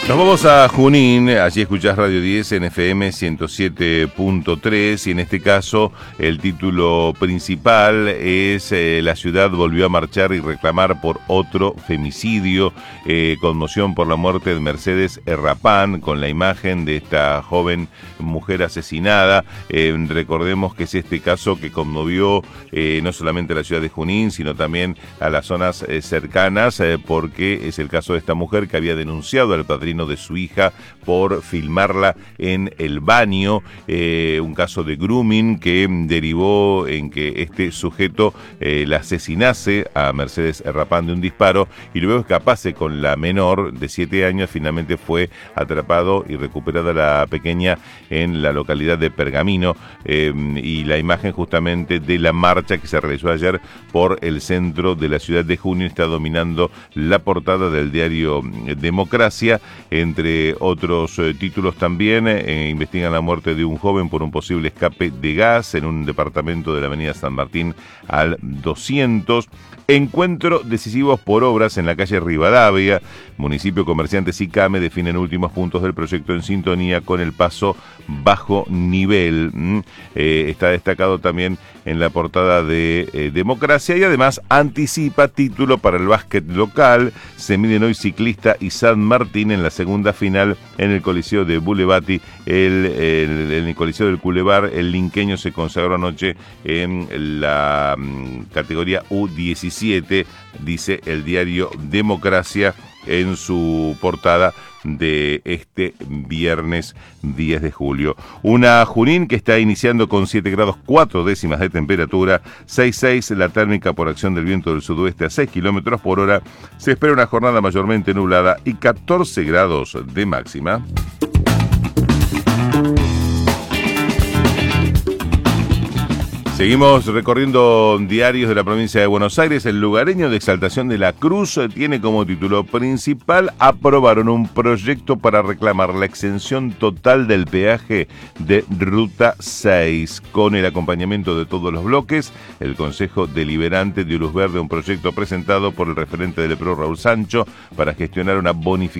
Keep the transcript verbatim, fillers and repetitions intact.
Nos vamos a Junín, allí escuchás Radio diez en F M ciento siete punto tres y en este caso el título principal es eh, la ciudad volvió a marchar y reclamar por otro femicidio, eh, conmoción por la muerte de Mercedes Errapán con la imagen de esta joven mujer asesinada. Eh, recordemos que es este caso que conmovió eh, no solamente a la ciudad de Junín sino también a las zonas eh, cercanas eh, porque es el caso de esta mujer que había denunciado al padrino de su hija por filmarla en el baño, eh, un caso de grooming que derivó en que este sujeto eh, la asesinase a Mercedes Errapán de un disparo y luego escapase con la menor de siete años. Finalmente fue atrapado y recuperada la pequeña en la localidad de Pergamino, eh, y la imagen justamente de la marcha que se realizó ayer por el centro de la ciudad de Junín está dominando la portada del diario Democracia. Entre otros eh, títulos también, eh, investigan la muerte de un joven por un posible escape de gas en un departamento de la avenida San Martín al doscientos. Encuentro decisivos por obras en la calle Rivadavia. Municipio, comerciantes y CAME definen últimos puntos del proyecto en sintonía con el paso bajo nivel. Mm. Eh, está destacado también en la portada de eh, Democracia y además anticipa título para el básquet local. Se miden hoy Ciclista y San Martín en la segunda final en el Coliseo de Boulevati. El, el, en el Coliseo del Culevar, el linqueño se consagró anoche en la um, categoría U diecisiete, dice el diario Democracia en su portada de este viernes diez de julio. Una Junín que está iniciando con siete grados cuatro décimas de temperatura, seis coma seis la térmica por acción del viento del sudoeste a seis kilómetros por hora. Se espera una jornada mayormente nublada y catorce grados de máxima. Seguimos recorriendo diarios de la provincia de Buenos Aires. El lugareño de Exaltación de la Cruz tiene como título principal: aprobaron un proyecto para reclamar la exención total del peaje de Ruta seis. Con el acompañamiento de todos los bloques, el Consejo Deliberante dio luz verde a un proyecto presentado por el referente del P R O, Raúl Sancho, para gestionar una bonificación